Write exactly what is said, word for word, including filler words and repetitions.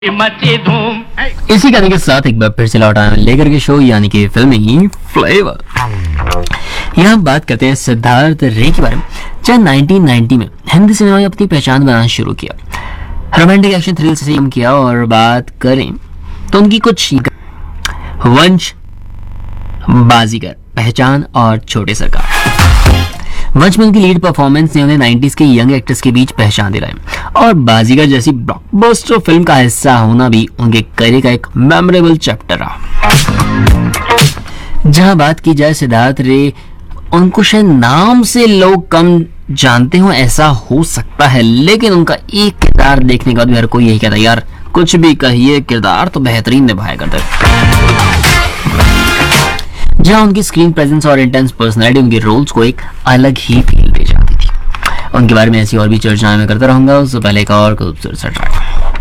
मची धूम। इसी गाने के साथ एक बार फिर से लौट आए लेकर के शो यानी कि फिल्मी फ्लेवर। यहाँ बात करते हैं सिद्धार्थ रे के बारे में। जब नाइनटीन नाइंटी में हिंदी सिनेमा में अपनी पहचान बनाना शुरू किया, रोमांटिक एक्शन थ्रिल से काम किया, और बात करें तो उनकी कुछ वंश, बाजीगर, पहचान और छोटे सरकार। वंश में उनकी लीड परफॉर्मेंस ने उन्हें नाइंटीज़ के यंग एक्टर्स के बीच पहचान दिलाई, और बाजीगर जैसी ब्लॉकबस्टर फिल्म का हिस्सा होना भी उनके करियर का एक मेमोरेबल चैप्टर रहा। जहां बात की जाए सिद्धार्थ रे, उनको शायद नाम से लोग कम जानते हो, ऐसा हो सकता है, लेकिन उनका एक किरदार देखने के बाद भी हर कोई यही कहता है, यार कुछ भी कहिए, किरदार तो बेहतरीन निभाया करते। जहां उनकी स्क्रीन प्रेजेंस और इंटेंस पर्सनैलिटी उनके रोल्स को एक अलग ही फील दे जाती थी। उनके बारे में ऐसी और भी चर्चाएं मैं करता रहूंगा। उससे पहले एक और खूबसूरत सा ट्रैक।